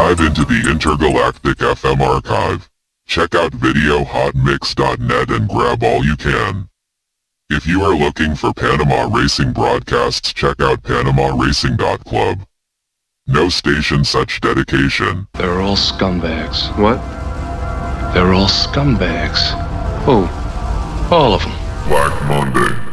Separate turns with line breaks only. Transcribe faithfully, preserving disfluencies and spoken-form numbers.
Dive into the intergalactic F M archive. Check out video hot mix dot net and grab all you can. If you are looking for Panama Racing broadcasts, check out panama racing dot club. No station such dedication.
They're all scumbags.
What?
They're all scumbags. Who? All of them.
Black Monday.